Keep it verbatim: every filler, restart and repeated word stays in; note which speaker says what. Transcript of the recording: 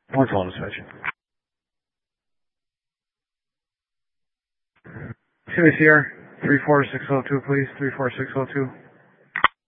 Speaker 1: What's on dispatch? C B C R three four six zero two, please. three four six zero two.